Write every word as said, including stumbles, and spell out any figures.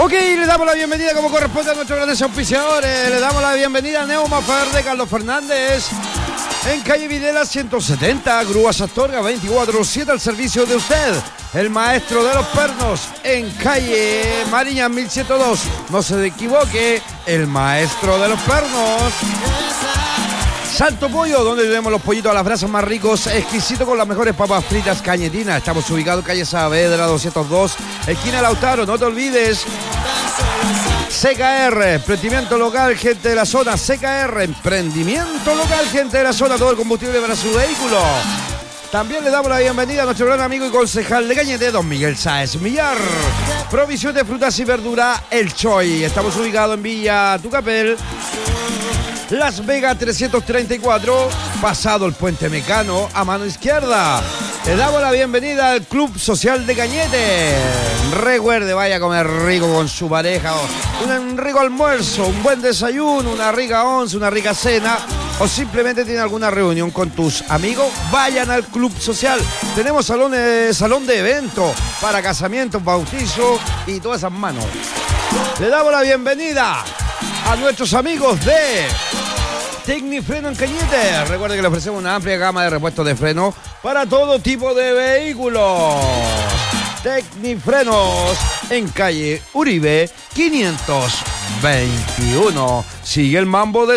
Ok, le damos la bienvenida como corresponde a nuestros grandes auspiciadores. Le damos la bienvenida a Neumafer de Carlos Fernández, en calle Videla ciento setenta, Grúas Astorga veinticuatro siete al servicio de usted. El maestro de los pernos, en calle Mariñas mil ciento dos. No se equivoque, el maestro de los pernos. Salto Pollo, donde tenemos los pollitos a las brasas más ricos, exquisito con las mejores papas fritas cañetinas. Estamos ubicados en calle Saavedra doscientos dos, esquina Lautaro. No te olvides. C K R, emprendimiento local, gente de la zona. C K R, emprendimiento local, gente de la zona. Todo el combustible para su vehículo. También le damos la bienvenida a nuestro gran amigo y concejal de Cañete, don Miguel Sáez Millar. Provisión de frutas y verduras, El Choy. Estamos ubicados en Villa Tucapel, Las Vegas trescientos treinta y cuatro, pasado el Puente Mecano, a mano izquierda. Le damos la bienvenida al Club Social de Cañete. Recuerde, vaya a comer rico con su pareja, un rico almuerzo, un buen desayuno, una rica once, una rica cena, o simplemente tiene alguna reunión con tus amigos, vayan al Club Social. Tenemos salones, salón de eventos para casamientos, bautizos y todas esas manos. Le damos la bienvenida a nuestros amigos de Tecnifreno en Cañete. Recuerde que le ofrecemos una amplia gama de repuestos de freno para todo tipo de vehículos. Tecnifrenos en calle Uribe quinientos veintiuno. Sigue el mambo de